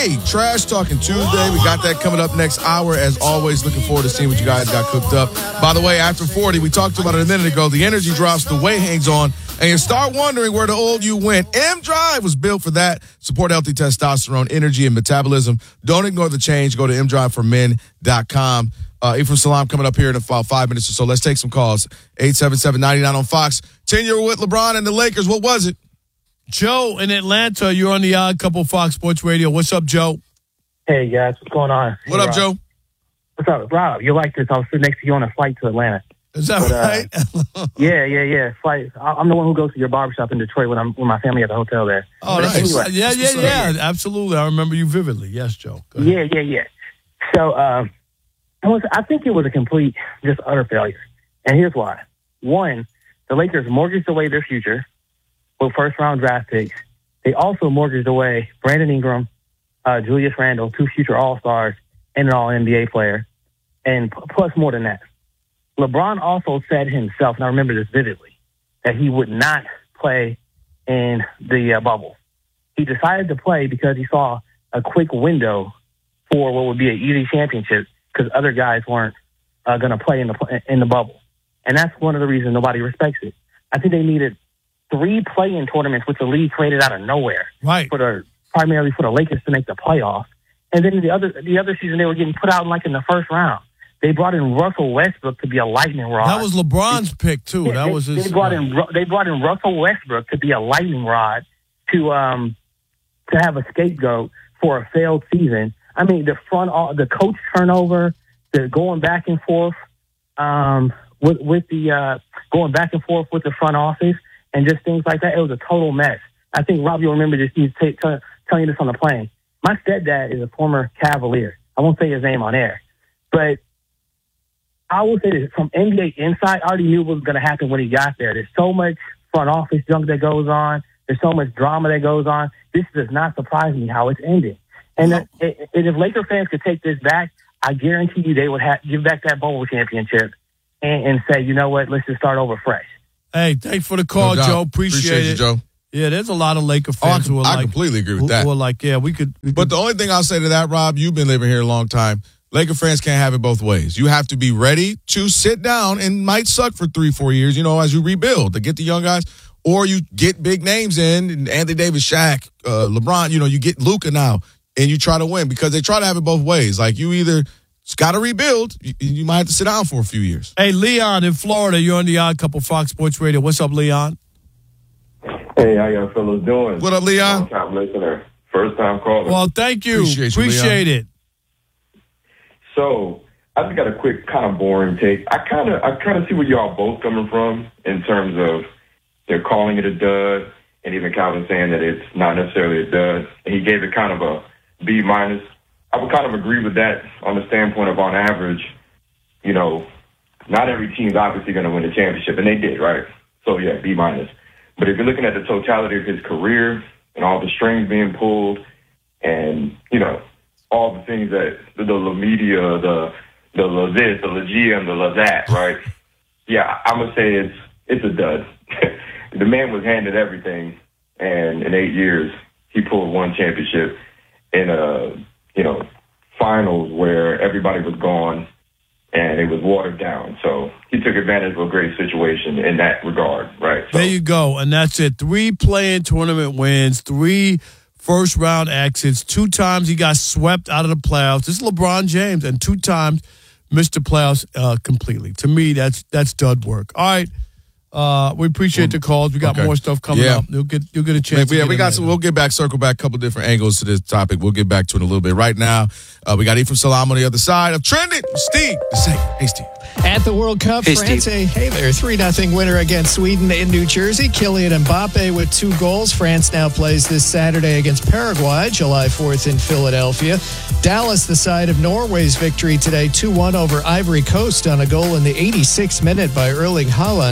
Hey, Trash Talking Tuesday. We got that coming up next hour. As always, looking forward to seeing what you guys got cooked up. By the way, after 40, we talked about it a minute ago. The energy drops, the weight hangs on, and you start wondering where the old you went. M-Drive was built for that. Support healthy testosterone, energy, and metabolism. Don't ignore the change. Go to mdriveformen.com. Ephraim Salaam coming up here in about 5 minutes or so. Let's take some calls. 877-99 on Fox. 10-year with LeBron and the Lakers. What was it? Joe in Atlanta, you're on the Odd Couple Fox Sports Radio. What's up, Joe? Hey, guys. What's going on? What up, Rob. Joe? What's up, Rob? You like this? I was sitting next to you on a flight to Atlanta. Is that right? Yeah. Flight. I'm the one who goes to your barbershop in Detroit when I'm with my family at the hotel there. Oh, But nice. anyway. Yeah. Absolutely. I remember you vividly. Yes, Joe. Go ahead. Yeah. So I think it was a complete, just utter failure. And here's why. One, the Lakers mortgaged away their future with first-round draft picks. They also mortgaged away Brandon Ingram, Julius Randle, 2 future All-Stars, and an All-NBA player, and plus more than that. LeBron also said himself, and I remember this vividly, that he would not play in the bubble. He decided to play because he saw a quick window for what would be an easy championship because other guys weren't going to play in the bubble. And that's one of the reasons nobody respects it. I think they needed 3 play-in tournaments, which the league created out of nowhere, Right. primarily for the Lakers to make the playoffs. And then the other season, they were getting put out in the first round. They brought in Russell Westbrook to be a lightning rod. That was LeBron's pick, too. Yeah, That was his. They brought in Russell Westbrook to be a lightning rod to have a scapegoat for a failed season. I mean, the coach turnover, the going back and forth with the front office, and just things like that. It was a total mess. I think, Rob, you'll remember this. He's telling you this on the plane. My stepdad is a former Cavalier. I won't say his name on air, but I will say this. From NBA Inside, I already knew what was going to happen when he got there. There's so much front office junk that goes on. There's so much drama that goes on. This does not surprise me how it's ending. And if Laker fans could take this back, I guarantee you they would give back that bubble championship and say, you know what, let's just start over fresh. Hey, thanks for the call, Joe. Appreciate it. You, Joe. Yeah, there's a lot of Laker fans who are I completely agree with that. Who are like, yeah, we could. But the only thing I'll say to that, Rob, you've been living here a long time. Laker fans can't have it both ways. You have to be ready to sit down and might suck for 3-4 years, as you rebuild to get the young guys, or you get big names in, and Anthony Davis, Shaq, LeBron, you get Luka now, and you try to win because they try to have it both ways. Like you either got to rebuild, you might have to sit down for a few years. Hey, Leon in Florida, you're on the Odd Couple Fox Sports Radio. What's up, Leon? Hey, how y'all fellas doing? What up, Leon? Long-time listener, first-time caller. Well, thank you. Appreciate it. So, I just got a quick, kind of boring take. I kind of see where y'all both coming from in terms of they're calling it a dud, and even Calvin saying that it's not necessarily a dud. And he gave it kind of a B-. I would kind of agree with that on the standpoint of, on average, not every team's obviously going to win a championship, and they did, right? So, yeah, B-. But if you're looking at the totality of his career and all the strings being pulled and, all the things that the media, the this, the GM, the that, right? Yeah, I'm going to say it's a dud. The man was handed everything, and in 8 years, he pulled 1 championship in a, finals where everybody was gone and it was watered down. So he took advantage of a great situation in that regard, right? So, there you go, and that's it. 3 play-in tournament wins, 3 first-round exits. 2 times he got swept out of the playoffs. This is LeBron James, and 2 times missed the playoffs completely. To me, that's dud work. All right. We appreciate the calls. We got more stuff coming up. You'll get a chance. We'll get back, circle back a couple different angles to this topic. We'll get back to it in a little bit. Right now, we got Ephraim Salaam on the other side of Trending. Steve, hey, Steve. At the World Cup, France, hey there, 3-0 winner against Sweden in New Jersey. Kylian Mbappe with 2 goals. France now plays this Saturday against Paraguay, July 4th in Philadelphia. Dallas, the side of Norway's victory today, 2-1 over Ivory Coast on a goal in the 86th minute by Erling Haaland.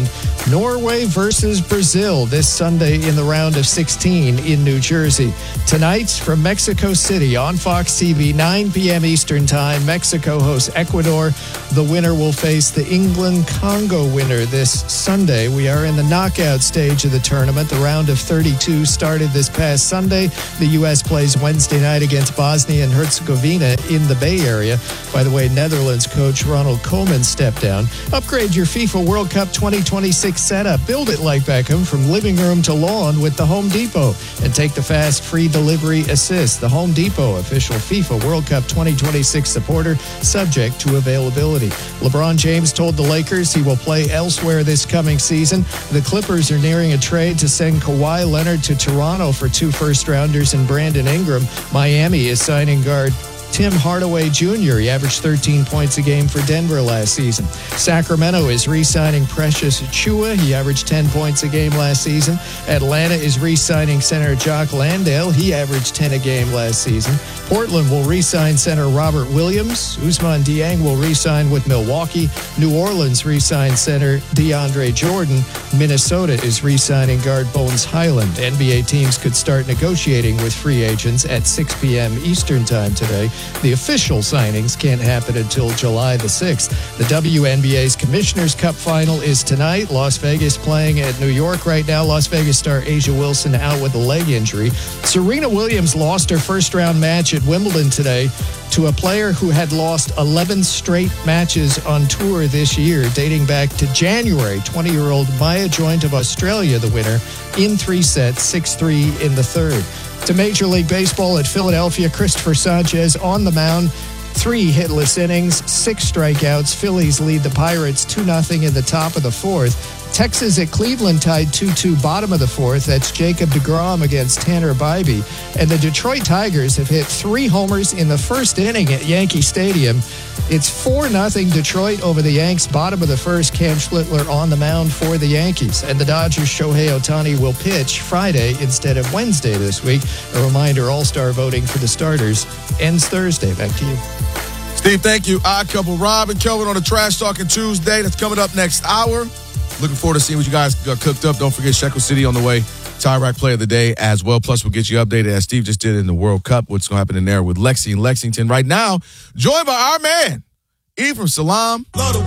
Norway versus Brazil this Sunday in the round of 16 in New Jersey. Tonight from Mexico City on Fox TV, 9 p.m. Eastern Time, Mexico hosts Ecuador. The winner will face the England-Congo winner this Sunday. We are in the knockout stage of the tournament. The round of 32 started this past Sunday. The U.S. plays Wednesday night against Bosnia and Herzegovina in the Bay Area. By the way, Netherlands coach Ronald Koeman stepped down. Upgrade your FIFA World Cup 2026 setup. Build it like Beckham from living room to lawn with the Home Depot. And take the fast free delivery assist. The Home Depot, official FIFA World Cup 2026 supporter, subject to availability. LeBron James told the Lakers he will play elsewhere this coming season. The Clippers are nearing a trade to send Kawhi Leonard to Toronto for 2 first-rounders and Brandon Ingram. Miami is signing guard Tim Hardaway Jr. He averaged 13 points a game for Denver last season. Sacramento is re-signing Precious Achiuwa. He averaged 10 points a game last season. Atlanta is re-signing center Jock Landale. He averaged 10 a game last season. Portland will re-sign center Robert Williams. Ousmane Dieng will re-sign with Milwaukee. New Orleans re-signed center DeAndre Jordan. Minnesota is re-signing guard Bones Highland. NBA teams could start negotiating with free agents at 6 p.m. Eastern Time today. The official signings can't happen until July the 6th. The WNBA's Commissioner's Cup final is tonight. Las Vegas playing at New York right now. Las Vegas star A'ja Wilson out with a leg injury. Serena Williams lost her first-round match at Wimbledon today to a player who had lost 11 straight matches on tour this year, dating back to January. 20-year-old Maya Joint of Australia, the winner, in 3 sets, 6-3 in the third. To Major League Baseball at Philadelphia, Christopher Sanchez on the mound. 3 hitless innings, 6 strikeouts. Phillies lead the Pirates 2-0 in the top of the 4th. Texas at Cleveland tied 2-2 bottom of the 4th. That's Jacob deGrom against Tanner Bybee. And the Detroit Tigers have hit 3 homers in the first inning at Yankee Stadium. It's 4-0 Detroit over the Yanks. Bottom of the first, Cam Schlittler on the mound for the Yankees. And the Dodgers' Shohei Ohtani will pitch Friday instead of Wednesday this week. A reminder, All-Star voting for the starters ends Thursday. Back to you. Steve, thank you. Odd Couple, Rob and Kelvin on the Trash Talking Tuesday. That's coming up next hour. Looking forward to seeing what you guys got cooked up. Don't forget Shekel City on the way. Tie-Rack Play of the Day as well. Plus, we'll get you updated as Steve just did in the World Cup. What's going to happen in there with Lexi in Lexington right now. Joined by our man, Ephraim Salaam,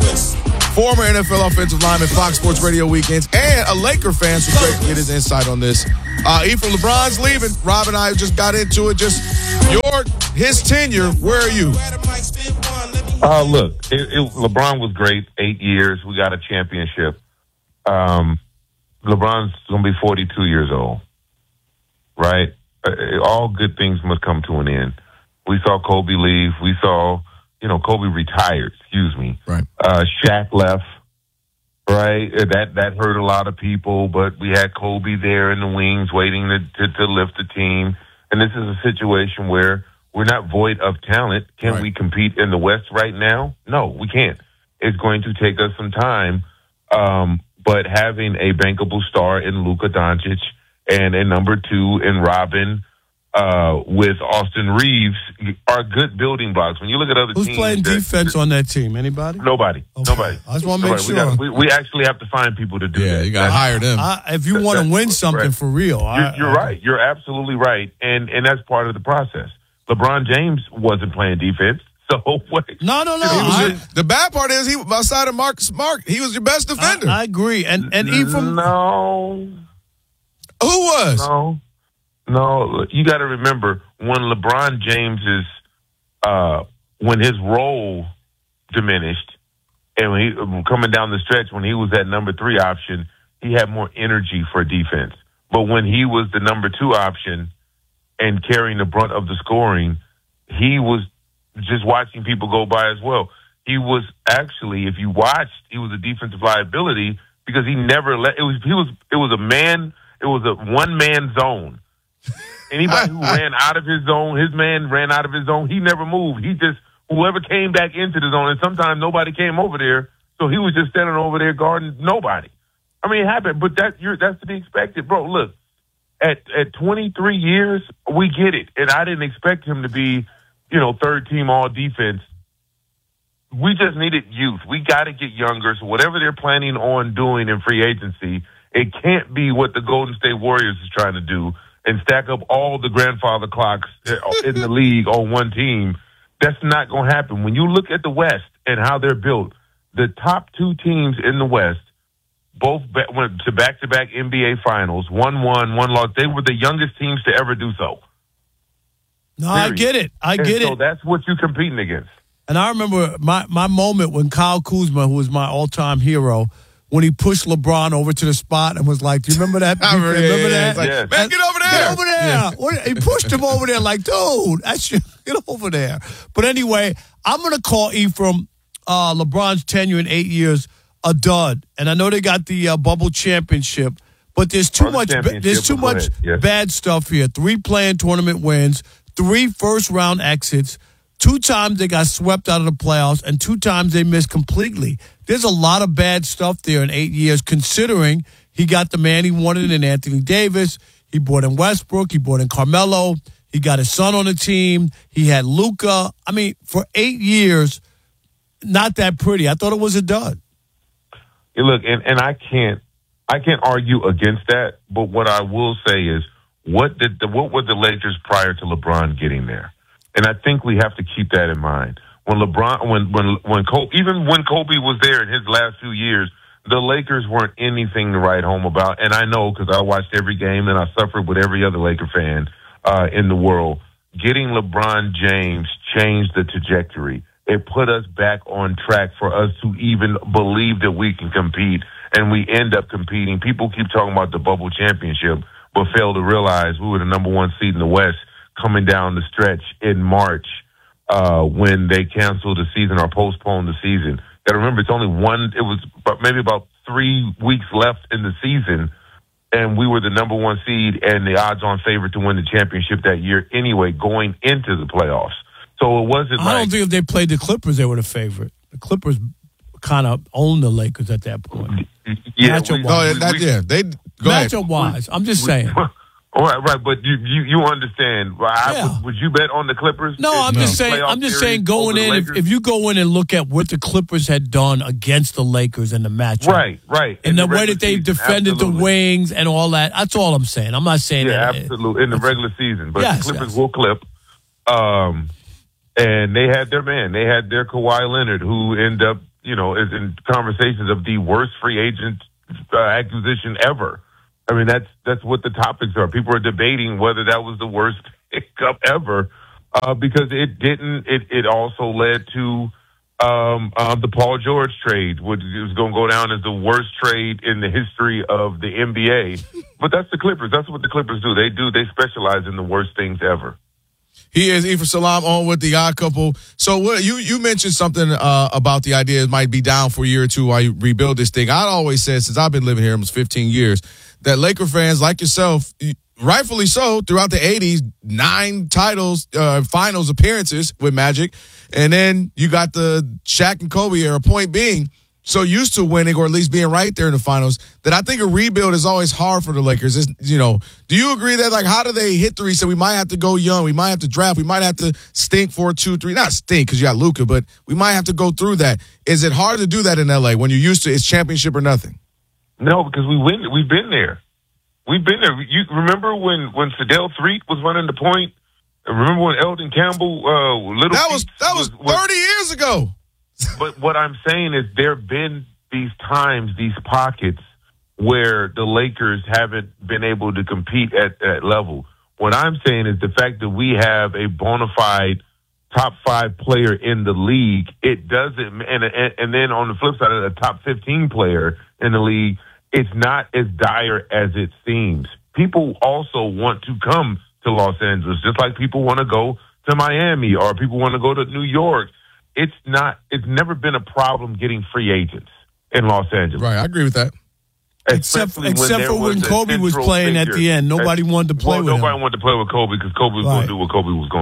former NFL offensive lineman, Fox Sports Radio Weekends, and a Laker fan, so great to get his insight on this. Ephraim, LeBron's leaving. Rob and I just got into it. Just his tenure, where are you? Look, LeBron was great. 8 years. We got a championship. LeBron's going to be 42 years old, right? All good things must come to an end. We saw Kobe leave. We saw, Kobe retired, Right. Shaq left, right? That hurt a lot of people, but we had Kobe there in the wings waiting to lift the team. And this is a situation where we're not void of talent. Can we compete in the West right now? No, we can't. It's going to take us some time. But having a bankable star in Luka Doncic and a number 2 in Robin with Austin Reeves are good building blocks. When you look at other teams. Who's playing defense on that team? Anybody? Nobody. Okay. Nobody. I just want to make sure. We actually have to find people to do that. Yeah, you got to hire them. If you want to win something for real. You're right. You're absolutely right. And that's part of the process. LeBron James wasn't playing defense. So what? No. The bad part is he outside of Marcus Smart, he was your best defender. I agree. And Ephraim. No. Who was? No. You got to remember when LeBron James when his role diminished, and when he coming down the stretch when he was that number 3 option, he had more energy for defense. But when he was the number 2 option and carrying the brunt of the scoring, he was just watching people go by as well. He was actually, if you watched, he was a defensive liability because he never let. It was a one-man zone. Anybody who ran out of his zone, his man ran out of his zone. He never moved. He just whoever came back into the zone, and sometimes nobody came over there, so he was just standing over there guarding nobody. I mean, it happened, but that's to be expected, bro. Look, at 23 years, we get it, and I didn't expect him to be, third team all defense. we just needed youth. We got to get younger. So whatever they're planning on doing in free agency, it can't be what the Golden State Warriors is trying to do and stack up all the grandfather clocks in the league on one team. That's not going to happen. When you look at the West and how they're built, the top two teams in the West both went to back-to-back NBA Finals, one won, one lost. They were the youngest teams to ever do so. No, period. I get it. I get it. So that's what you're competing against. And I remember my moment when Kyle Kuzma, who was my all-time hero, when he pushed LeBron over to the spot and was like, do you remember that? Remember that? Like, yes. Man, get over there. Get over there. Yeah. He pushed him over there like, dude, get over there. But anyway, I'm going to call Ephraim LeBron's tenure in 8 years a dud. And I know they got the bubble championship, but there's too much bad stuff here. 3 play-in tournament wins, 3 first-round exits, 2 times they got swept out of the playoffs, and 2 times they missed completely. There's a lot of bad stuff there in 8 years, considering he got the man he wanted in Anthony Davis. He brought in Westbrook. He brought in Carmelo. He got his son on the team. He had Luka. I mean, for 8 years, not that pretty. I thought it was a dud. Hey, look, and I can't argue against that. But what I will say is, what were the Lakers prior to LeBron getting there? And I think we have to keep that in mind. When LeBron, when Kobe, even when Kobe was there in his last few years, the Lakers weren't anything to write home about. And I know because I watched every game and I suffered with every other Laker fan in the world. Getting LeBron James changed the trajectory. It put us back on track for us to even believe that we can compete, and we end up competing. People keep talking about the bubble championship, but fail to realize we were the number 1 seed in the West coming down the stretch in March when they canceled the season or postponed the season. Got to remember, it's only it was maybe about 3 weeks left in the season, and we were the number 1 seed and the odds-on favorite to win the championship that year anyway, going into the playoffs. So it wasn't I don't think if they played the Clippers, they were the favorite. The Clippers kind of owned the Lakers at that point. Yeah, matchup-wise, I'm just saying. Right, but you understand. Would you bet on the Clippers? No, I'm just saying going in, if you go in and look at what the Clippers had done against the Lakers in the matchup. Right. And the way that they defended the wings and all that, that's all I'm saying. I'm not saying that. Yeah, absolutely. In the regular season. But the Clippers will clip. And they had their man. They had their Kawhi Leonard, who ended up, is in conversations of the worst free agent acquisition ever. I mean, that's what the topics are. People are debating whether that was the worst pickup ever because it didn't. It also led to the Paul George trade, which is going to go down as the worst trade in the history of the NBA. But that's the Clippers. That's what the Clippers do. They specialize in the worst things ever. He is Ephraim Salaam on with the Odd Couple. So what you mentioned something about the idea it might be down for a year or two while you rebuild this thing. I'd always said, since I've been living here almost 15 years, that Laker fans like yourself, rightfully so, throughout the 80s, 9 titles, finals appearances with Magic, and then you got the Shaq and Kobe era. Point being, so used to winning or at least being right there in the finals that I think a rebuild is always hard for the Lakers. It's, do you agree that, like, how do they hit the reset? We might have to go young. We might have to draft. We might have to stink for 2, 3. Not stink because you got Luka, but we might have to go through that. Is it hard to do that in L.A. when you're used to it's championship or nothing? No, because we win. We've been there. We've been there. You remember when Fidel Threet was running the point? Remember when Eldon Campbell, That was 30 years ago. But what I'm saying is there have been these times, these pockets where the Lakers haven't been able to compete at that level. What I'm saying is the fact that we have a bona fide top 5 player in the league, it doesn't, and then on the flip side of the top 15 player in the league, it's not as dire as it seems. People also want to come to Los Angeles, just like people want to go to Miami or people want to go to New York. It's never been a problem getting free agents in Los Angeles. Right, I agree with that. Except for when Kobe was playing at the end. Nobody wanted to play with him. Nobody wanted to play with Kobe because Kobe was going to do what Kobe was going to do.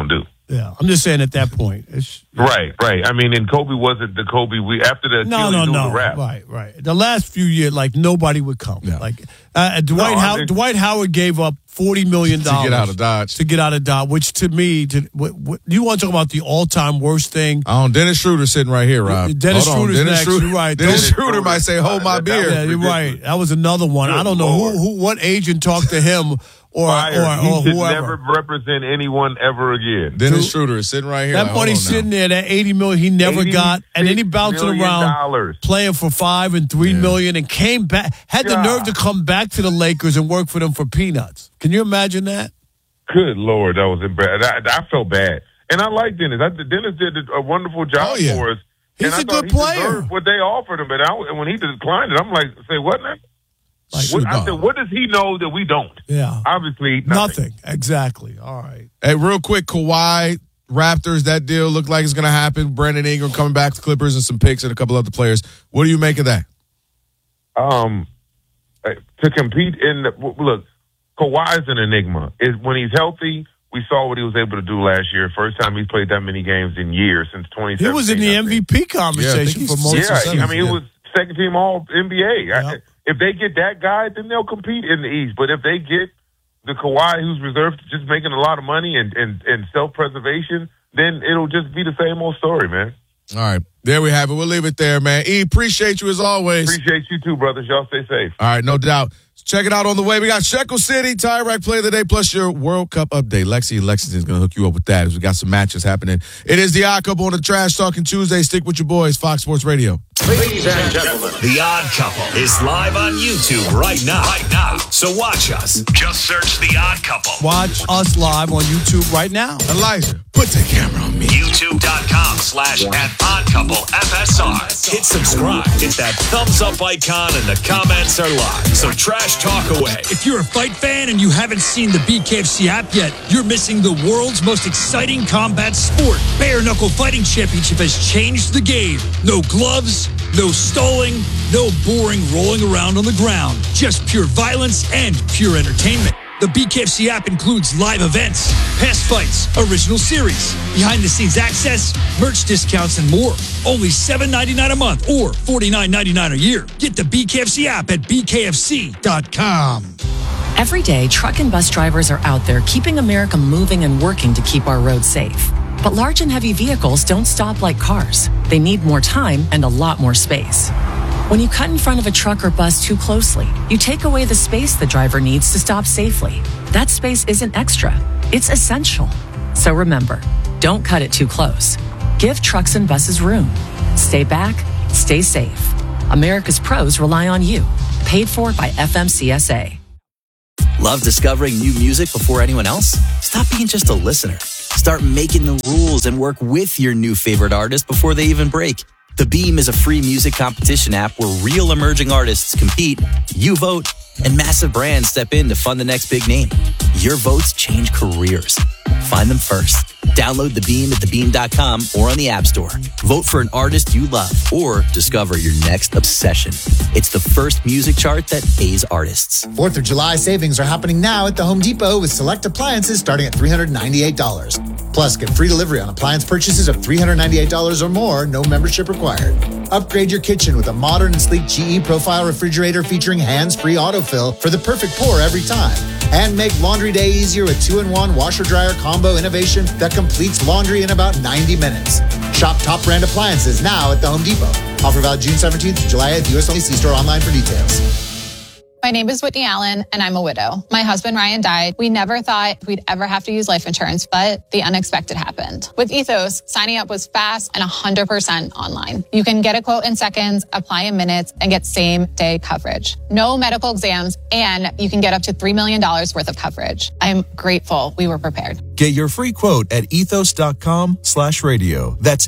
Yeah, I'm just saying at that point. Right. I mean, and Kobe wasn't the Kobe after the No. the rap. Right. The last few years, like nobody would come. Yeah. Like Dwight Howard gave up $40 million to get out of Dodge. Which to me, you want to talk about the all-time worst thing? Dennis Schroeder sitting right here, Rob. Dennis Schroeder's next. You're right. Dennis Schroeder might say, "Hold my beer." Yeah, you're right. That was another one. I don't know what agent talked to him. Or he should whoever. never represent anyone ever again. Dennis Schroeder is sitting right here. That money's sitting there, that $80 million he never got, and then he bounced around playing for $5 and $3 million, and came back, had the nerve to come back to the Lakers and work for them for peanuts. Can you imagine that? Good Lord, that was embarrassing. I felt bad, and I like Dennis. Dennis did a wonderful job for us. He's a good player. What they offered him, and when he declined it, I'm like, say what now? Like, I said, what does he know that we don't? Yeah. Obviously, nothing. Exactly. All right. Hey, real quick, Kawhi, Raptors, that deal looked like it's going to happen. Brandon Ingram coming back to Clippers and some picks and a couple other players. What do you make of that? To compete look, Kawhi's an enigma. When he's healthy, we saw what he was able to do last year. First time he's played that many games in years since 2017. He was in the MVP conversation for most of the season. He was second team All NBA. Yep. If they get that guy, then they'll compete in the East. But if they get the Kawhi who's reserved to just making a lot of money and self-preservation, then it'll just be the same old story, man. All right. There we have it. We'll leave it there, man. E, appreciate you as always. Appreciate you too, brothers. Y'all stay safe. All right, no doubt. Check it out on the way. We got Shekel City, Tire Rack Play of the Day, plus your World Cup update. Lexington's going to hook you up with that as we got some matches happening. It is the Odd Couple on the Trash Talking Tuesday. Stick with your boys, Fox Sports Radio. Ladies and gentlemen, The Odd Couple is live on YouTube right now. So watch us. Just search The Odd Couple. Watch us live on YouTube right now. Elijah, put the camera on me. YouTube.com/@oddcouplefsr. Hit subscribe. Hit that thumbs up icon and the comments are live. So trash talk away. If you're a fight fan and you haven't seen the BKFC app yet, you're missing the world's most exciting combat sport. Bare Knuckle Fighting Championship has changed the game. No gloves, no stalling, no boring rolling around on the ground. Just pure violence and pure entertainment. The BKFC app includes live events, past fights, original series, behind-the-scenes access, merch discounts, and more. Only $7.99 a month or $49.99 a year. Get the BKFC app at bkfc.com. Every day, truck and bus drivers are out there keeping America moving and working to keep our roads safe. But large and heavy vehicles don't stop like cars. They need more time and a lot more space. When you cut in front of a truck or bus too closely, you take away the space the driver needs to stop safely. That space isn't extra, it's essential. So remember, don't cut it too close. Give trucks and buses room. Stay back, stay safe. America's pros rely on you. Paid for by FMCSA. Love discovering new music before anyone else? Stop being just a listener. Start making the rules and work with your new favorite artist before they even break. The Beam is a free music competition app where real emerging artists compete, you vote, and massive brands step in to fund the next big name. Your votes change careers. Find them first. Download The Beam at thebeam.com or on the App Store. Vote for an artist you love or discover your next obsession. It's the first music chart that pays artists. 4th of July savings are happening now at the Home Depot with select appliances starting at $398. Plus, get free delivery on appliance purchases of $398 or more, no membership required. Upgrade your kitchen with a modern and sleek GE Profile refrigerator featuring hands-free autofill for the perfect pour every time. And make laundry day easier with 2-in-1 washer-dryer combo innovation that completes laundry in about 90 minutes. Shop top brand appliances now at the Home Depot. Offer valid June 17th to July 8th. US only. See store online for details. My name is Whitney Allen, and I'm a widow. My husband, Ryan, died. We never thought we'd ever have to use life insurance, but the unexpected happened. With Ethos, signing up was fast and 100% online. You can get a quote in seconds, apply in minutes, and get same-day coverage. No medical exams, and you can get up to $3 million worth of coverage. I'm grateful we were prepared. Get your free quote at ethos.com/radio. That's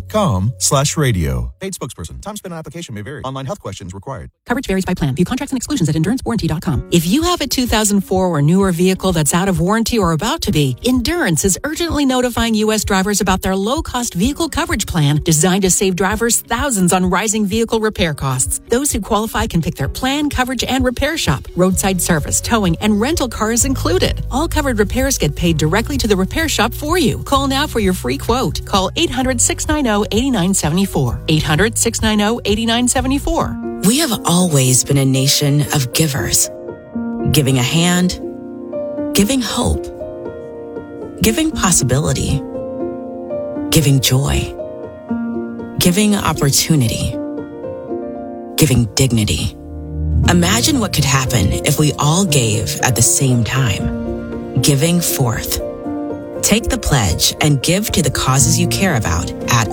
ethos.com/radio. Paid spokesperson. Time spent on application may vary. Online health questions required. Coverage varies by plan. View contracts and exclusions exclusions at EnduranceWarranty.com. If you have a 2004 or newer vehicle that's out of warranty or about to be, Endurance is urgently notifying U.S. drivers about their low-cost vehicle coverage plan designed to save drivers thousands on rising vehicle repair costs. Those who qualify can pick their plan, coverage, and repair shop. Roadside service, towing, and rental cars included. All covered repairs get paid directly to the repair shop for you. Call now for your free quote. Call 800-690-8974. 800-690-8974. We have always been a nation of givers. Giving a hand, giving hope, giving possibility, giving joy, giving opportunity, giving dignity. Imagine what could happen if we all gave at the same time. Giving forth. Take the pledge and give to the causes you care about at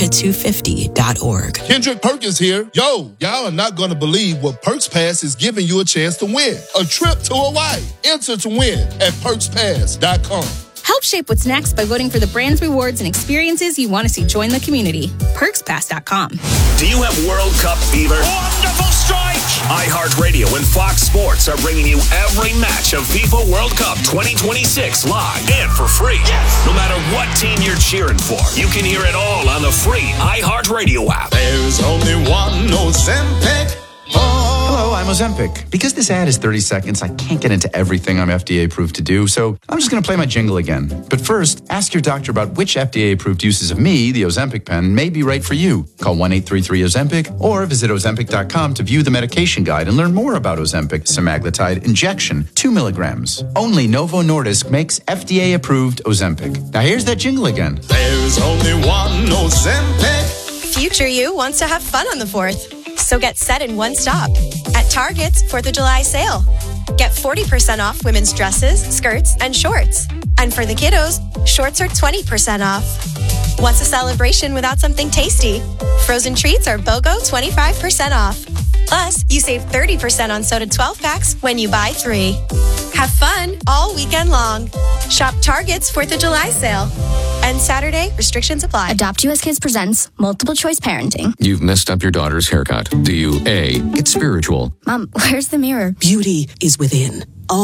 America250.org. Kendrick Perkins here. Yo, y'all are not going to believe what Perks Pass is giving you a chance to win. A trip to Hawaii. Enter to win at PerksPass.com. Help shape what's next by voting for the brands, rewards, and experiences you want to see join the community. PerksPass.com. Do you have World Cup fever? Wonderful strike! iHeartRadio and Fox Sports are bringing you every match of FIFA World Cup 2026 live and for free. Yes! No matter what team you're cheering for, you can hear it all on the free iHeartRadio app. There's only one Ozempic. Hello, I'm Ozempic. Because this ad is 30 seconds, I can't get into everything I'm FDA approved to do, so I'm just going to play my jingle again. But first, ask your doctor about which FDA approved uses of me, the Ozempic pen, may be right for you. Call 1-833-OZEMPIC or visit Ozempic.com to view the medication guide and learn more about Ozempic semaglutide injection, 2 milligrams. Only Novo Nordisk makes FDA approved Ozempic. Now here's that jingle again. There's only one Ozempic. Future you wants to have fun on the 4th. So get set in one stop at Target's 4th of July sale. Get 40% off women's dresses, skirts, and shorts. And for the kiddos, shorts are 20% off. What's a celebration without something tasty? Frozen treats are BOGO 25% off. Plus, you save 30% on soda 12-packs when you buy 3. Have fun all weekend long. Shop Target's 4th of July sale. And Saturday, restrictions apply. Adopt US Kids presents Multiple Choice Parenting. You've messed up your daughter's haircut. Do you A, get spiritual? Mom, where's the mirror? Beauty is within.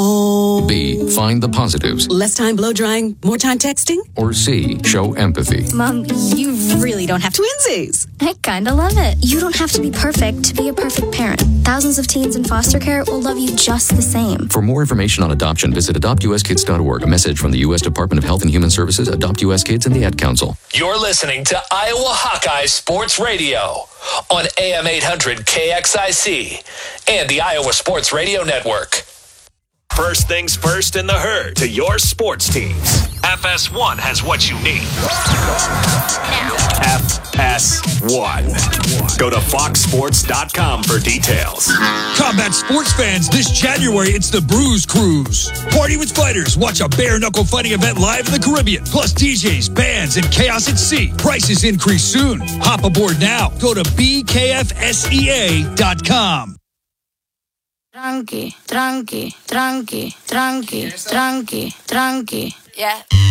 Oh. B, find the positives. Less time blow drying, more time texting? Or C, show empathy. Mom, you really don't have twinsies. I kinda love it. You don't have to be perfect to be a perfect parent. Thousands of teens in foster care will love you just the same. For more information on adoption, visit adoptuskids.org. A message from the U.S. Department of Health and Human Services, Adopt U.S. Kids, and the Ad Council. You're listening to Iowa Hawkeye Sports Radio on AM 800 KXIC and the Iowa Sports Radio Network. First things first in the herd to your sports teams. FS1 has what you need. FS1. Go to foxsports.com for details. Combat sports fans, this January, it's the Bruise Cruise. Party with fighters. Watch a bare-knuckle fighting event live in the Caribbean. Plus DJs, bands, and chaos at sea. Prices increase soon. Hop aboard now. Go to bkfsea.com. Tranqui, tranqui, tranqui, tranqui, tranqui, tranqui. Yeah.